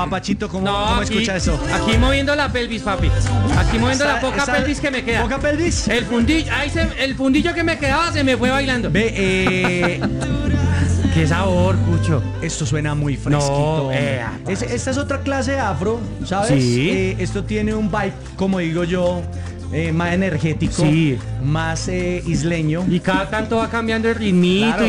Papachito, ¿cómo aquí, escucha eso? Aquí moviendo la pelvis, papi. Aquí moviendo la poca pelvis que me queda. ¿Poca pelvis? El fundillo, el fundillo que me quedaba se me fue bailando. Ve, Qué sabor, Cucho. esto suena muy fresquito. No, esta es otra clase de afro, ¿sabes? Sí. Esto tiene un vibe, como digo yo, más energético, Sí. más isleño. Y cada tanto va cambiando el ritmito Claro.